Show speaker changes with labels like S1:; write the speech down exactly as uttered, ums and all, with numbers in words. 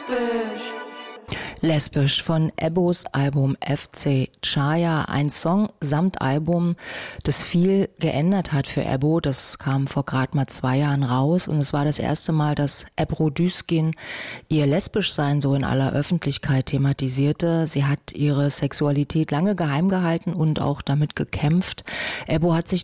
S1: Lesbisch von Ebbos Album F C Chaya, ein Song samt Album, das viel geändert hat für Ebbo. Das kam vor gerade mal zwei Jahren raus und es war das erste Mal, dass Ebru Düzgin ihr Lesbischsein so in aller Öffentlichkeit thematisierte. Sie hat ihre Sexualität lange geheim gehalten und auch damit gekämpft. Ebbo hat sich